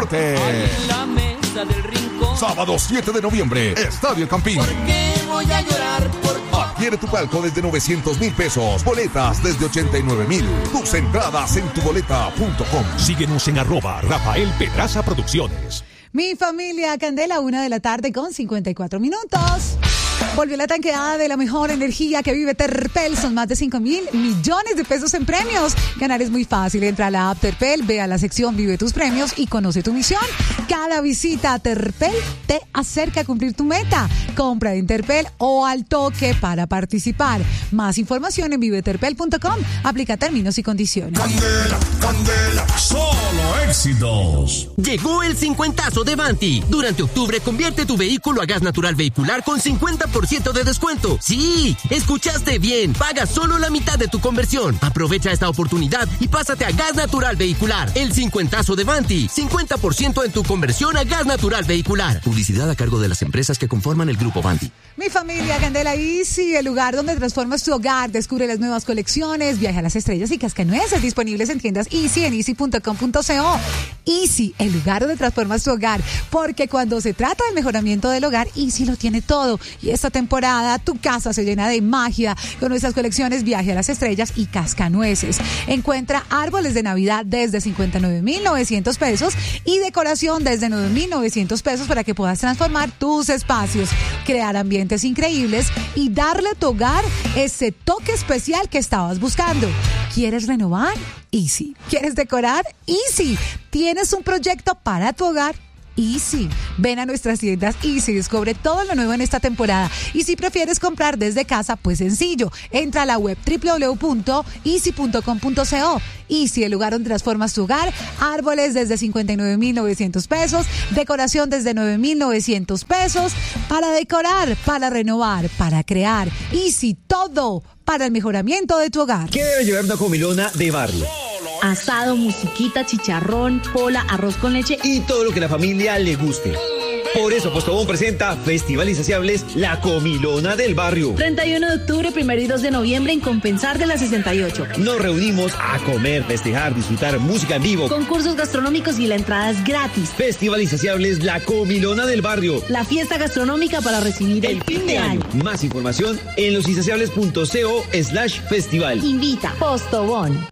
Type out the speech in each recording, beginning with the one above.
Norte. En la mesa del rincón. Sábado 7 de noviembre, Estadio Campín. ¿Por qué voy a llorar por ti? Adquiere tu palco desde 900,000 pesos. Boletas desde 89,000. Tus entradas en tuboleta.com. Síguenos en @Rafael Pedraza Producciones. Mi familia Candela, 1:54 p.m. Volvió la tanqueada de la mejor energía que vive Terpel. Son más de 5,000 millones de pesos en premios. Ganar es muy fácil. Entra a la app Terpel, ve a la sección Vive tus premios y conoce tu misión. Cada visita a Terpel te acerca a cumplir tu meta. Compra en Terpel o al toque para participar. Más información en viveterpel.com. Aplica términos y condiciones. Candela, candela, solo éxitos. Llegó el 50azo de Vanti. Durante octubre convierte tu vehículo a gas natural vehicular con 50% de descuento. Sí, escuchaste bien. Paga solo la mitad de tu conversión. Aprovecha esta oportunidad y pásate a gas natural vehicular. El 50azo de Vanti. 50% en tu conversión a gas natural vehicular. Publicidad a cargo de las empresas que conforman el grupo Vanti. Mi familia Candela Easy, el lugar donde transformas tu hogar. Descubre las nuevas colecciones, viaja a las estrellas y cascanueces disponibles en tiendas Easy en easy.com.co. Easy, el lugar donde transformas tu hogar. Porque cuando se trata del mejoramiento del hogar, Easy lo tiene todo. Y esta temporada tu casa se llena de magia con nuestras colecciones Viaje a las Estrellas y Cascanueces. Encuentra árboles de Navidad desde 59,900 pesos y decoración desde 9,900 pesos para que puedas transformar tus espacios, crear ambientes increíbles y darle a tu hogar ese toque especial que estabas buscando. ¿Quieres renovar? Easy. ¿Quieres decorar? Easy. ¿Tienes un proyecto para tu hogar? Easy. Ven a nuestras tiendas Easy, descubre todo lo nuevo en esta temporada. Y si prefieres comprar desde casa, pues sencillo. Entra a la web www.easy.com.co. Easy, el lugar donde transformas tu hogar. Árboles desde 59,900 pesos. Decoración desde 9,900 pesos. Para decorar, para renovar, para crear. Easy, todo para el mejoramiento de tu hogar. ¿Qué debe llevar una comilona de barrio? Asado, musiquita, chicharrón, pola, arroz con leche y todo lo que a la familia le guste. Por eso Postobón presenta Festival Insaciables, la comilona del barrio. 31 de octubre, 1 y 2 de noviembre en Compensar de la 68. Nos reunimos a comer, festejar, disfrutar música en vivo, concursos gastronómicos y la entrada es gratis. Festival Insaciables, la comilona del barrio. La fiesta gastronómica para recibir el fin de año. Más información en losinsaciables.co/festival. Invita Postobón.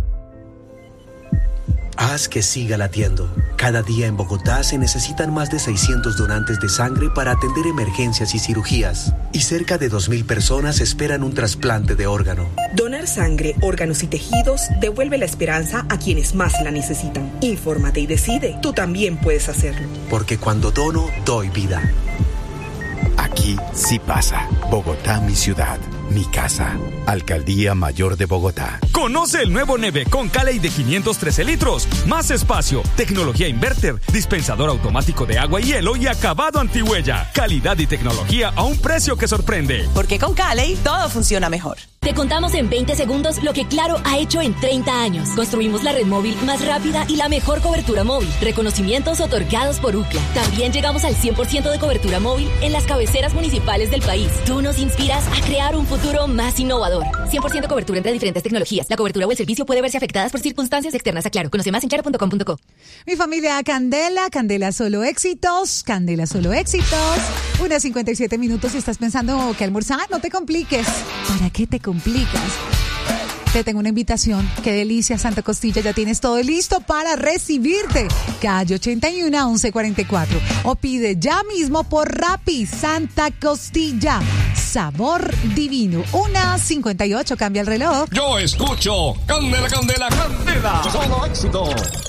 Haz que siga latiendo. Cada día en Bogotá se necesitan más de 600 donantes de sangre para atender emergencias y cirugías. Y cerca de 2,000 personas esperan un trasplante de órgano. Donar sangre, órganos y tejidos devuelve la esperanza a quienes más la necesitan. Infórmate y decide. Tú también puedes hacerlo. Porque cuando dono, doy vida. Aquí sí pasa. Bogotá, mi ciudad. Mi casa. Alcaldía Mayor de Bogotá. Conoce el nuevo Neve con Cali de 513 litros. Más espacio, tecnología inverter, dispensador automático de agua y hielo y acabado antihuella. Calidad y tecnología a un precio que sorprende. Porque con Cali todo funciona mejor. Te contamos en 20 segundos lo que Claro ha hecho en 30 años. Construimos la red móvil más rápida y la mejor cobertura móvil. Reconocimientos otorgados por UCLA. También llegamos al 100% de cobertura móvil en las cabeceras municipales del país. Tú nos inspiras a crear un futuro más innovador. 100% cobertura entre diferentes tecnologías. La cobertura o el servicio puede verse afectadas por circunstancias externas a Claro. Conoce más en claro.com.co. Mi familia Candela, Candela solo éxitos, Candela solo éxitos. 1:57 p.m. Si estás pensando que almorzar, no te compliques. ¿Para qué te complicas? Te tengo una invitación. Qué delicia, Santa Costilla. Ya tienes todo listo para recibirte. Calle 81 1144. O pide ya mismo por Rappi. Santa Costilla. Sabor divino. 1:58. Cambia el reloj. Yo escucho Candela, Candela, Candela. Solo éxito.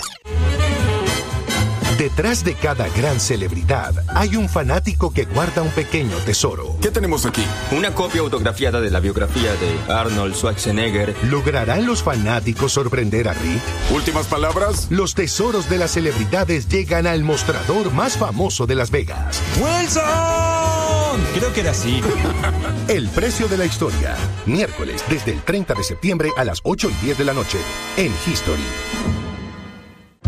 Detrás de cada gran celebridad hay un fanático que guarda un pequeño tesoro. ¿Qué tenemos aquí? Una copia autografiada de la biografía de Arnold Schwarzenegger. ¿Lograrán los fanáticos sorprender a Rick? ¿Últimas palabras? Los tesoros de las celebridades llegan al mostrador más famoso de Las Vegas. ¡Wilson! Creo que era así. El precio de la historia. Miércoles, desde el 30 de septiembre a las 8:10 de la noche. En History.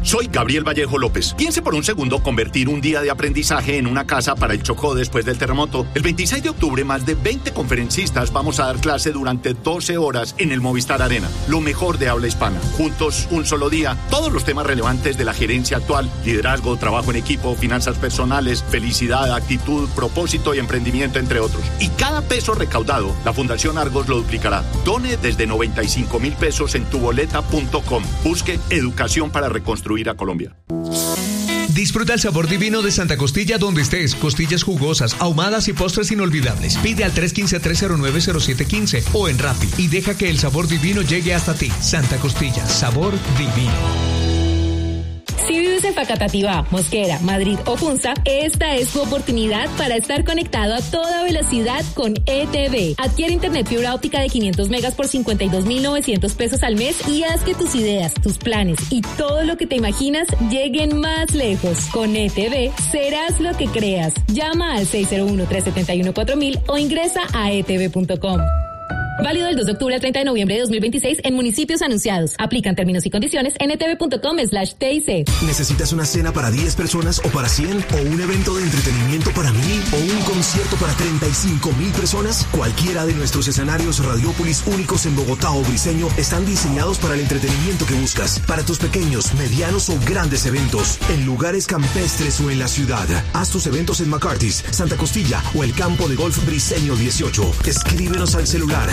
Soy Gabriel Vallejo López. Piense por un segundo convertir un día de aprendizaje en una casa para el Chocó después del terremoto. El 26 de octubre, más de 20 conferencistas vamos a dar clase durante 12 horas en el Movistar Arena. Lo mejor de habla hispana. Juntos, un solo día. Todos los temas relevantes de la gerencia actual. Liderazgo, trabajo en equipo, finanzas personales, felicidad, actitud, propósito y emprendimiento, entre otros. Y cada peso recaudado, la Fundación Argos lo duplicará. Done desde 95,000 pesos en tuboleta.com. Busque educación para reconstruir a Colombia. Disfruta el sabor divino de Santa Costilla donde estés. Costillas jugosas, ahumadas y postres inolvidables. Pide al 315-309-0715 o en Rappi y deja que el sabor divino llegue hasta ti. Santa Costilla, sabor divino. Si vives en Facatativá, Mosquera, Madrid o Funza, esta es tu oportunidad para estar conectado a toda velocidad con ETV. Adquiere internet fibra óptica de 500 megas por 52,900 pesos al mes y haz que tus ideas, tus planes y todo lo que te imaginas lleguen más lejos. Con ETV serás lo que creas. Llama al 601-371-4000 o ingresa a etv.com. Válido del 2 de octubre al 30 de noviembre de 2026 en municipios anunciados. Aplican términos y condiciones en etv.com/TIC. ¿Necesitas una cena para 10 personas o para 100? ¿O un evento de entretenimiento para 1,000? ¿O un concierto para 35,000 personas? Cualquiera de nuestros escenarios Radiópolis únicos en Bogotá o Briseño están diseñados para el entretenimiento que buscas. Para tus pequeños, medianos o grandes eventos. En lugares campestres o en la ciudad. Haz tus eventos en McCarthy's, Santa Costilla o el campo de golf Briseño 18. Escríbenos al celular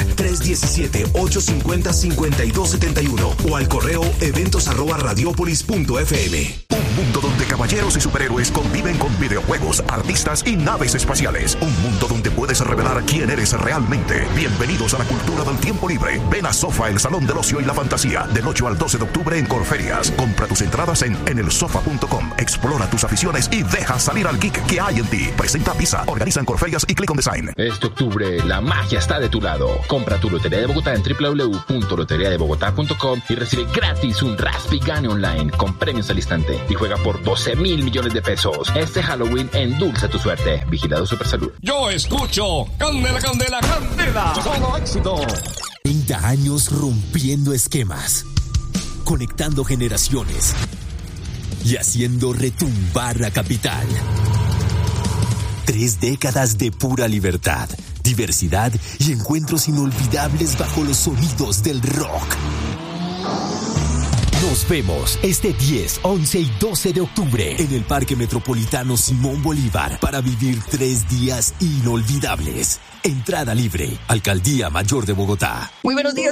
317-850-5271 o al correo eventos@radiopolis.fm. Un mundo donde caballeros y superhéroes conviven con videojuegos, artistas y naves espaciales. Un mundo donde puedes revelar quién eres realmente. Bienvenidos a la cultura del tiempo libre. Ven a Sofa, el salón del ocio y la fantasía, del 8 al 12 de octubre en Corferias. Compra tus entradas en enelsofa.com. Explora tus aficiones y deja salir al geek que hay en ti. Presenta Visa, organizan Corferias y Click on Design. Este octubre, la magia está de tu lado. Compra tu Lotería de Bogotá en www.loteriadebogotá.com y recibe gratis un Raspi Gane Online con premios al instante y juega por 12,000 millones de pesos. Este Halloween endulza tu suerte. Vigilado Supersalud. Yo escucho Candela, Candela, Candela. Solo éxito. 30 años rompiendo esquemas, conectando generaciones y haciendo retumbar la capital. 3 décadas de pura libertad, diversidad y encuentros inolvidables bajo los sonidos del rock. Nos vemos este 10, 11 y 12 de octubre en el Parque Metropolitano Simón Bolívar para vivir 3 días inolvidables. Entrada libre. Alcaldía Mayor de Bogotá. Muy buenos días.